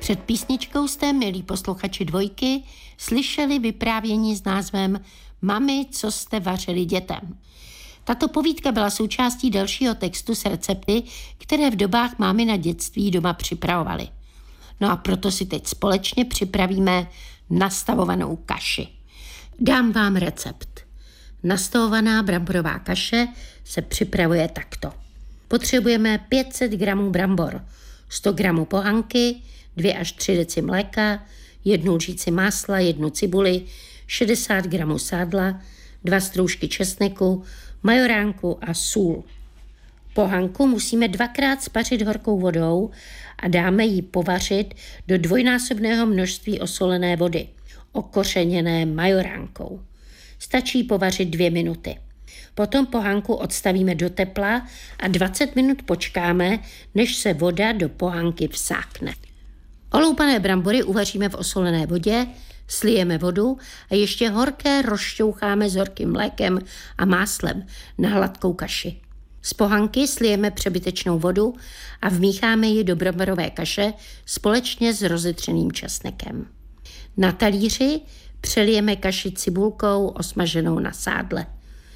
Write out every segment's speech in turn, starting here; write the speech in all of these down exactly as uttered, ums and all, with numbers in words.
Před písničkou jste, milí posluchači Dvojky, slyšeli vyprávění s názvem Mami, co jste vařili dětem. Tato povídka byla součástí dalšího textu s recepty, které v dobách mámy na dětství doma připravovali. No a proto si teď společně připravíme nastavovanou kaši. Dám vám recept. Nastavovaná bramborová kaše se připravuje takto. Potřebujeme pět set gramů brambor, sto gramů pohanky, dvě až tři deci mléka, jednu lžíci másla, jednu cibuli, šedesát gramů sádla, dva stroužky česneku, majoránku a sůl. Pohanku musíme dvakrát spařit horkou vodou a dáme ji povařit do dvojnásobného množství osolené vody, okořeněné majoránkou. Stačí povařit dvě minuty. Potom pohanku odstavíme do tepla a dvacet minut počkáme, než se voda do pohanky vsákne. Oloupané brambory uvaříme v osolené vodě, slijeme vodu a ještě horké rozšťoucháme s horkým mlékem a máslem na hladkou kaši. Z pohanky slijeme přebytečnou vodu a vmícháme ji do bramborové kaše společně s rozetřeným česnekem. Na talíři přelijeme kaši cibulkou osmaženou na sádle.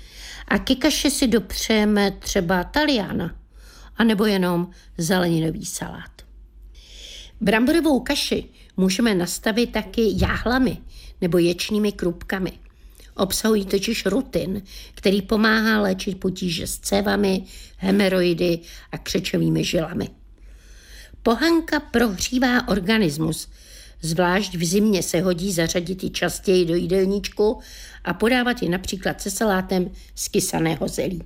A ke kaši si dopřejeme třeba taliana, anebo jenom zeleninový salát. Bramborovou kaši můžeme nastavit taky jáhlami nebo ječnými krupkami. Obsahují totiž rutin, který pomáhá léčit potíže s cévami, hemeroidy a křečovými žilami. Pohanka prohřívá organismus, zvlášť v zimě se hodí zařadit ji častěji do jídelníčku a podávat ji například se salátem z kysaného zelí.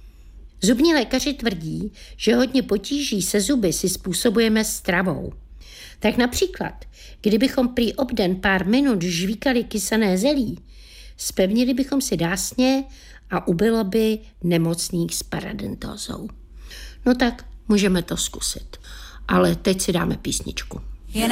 Zubní lékaři tvrdí, že hodně potíží se zuby si způsobujeme stravou. Tak například, kdybychom prý obden pár minut žvíkali kysané zelí, zpevnili bychom si dásně a ubylo by nemocných s paradentozou. No tak můžeme to zkusit, ale teď si dáme písničku.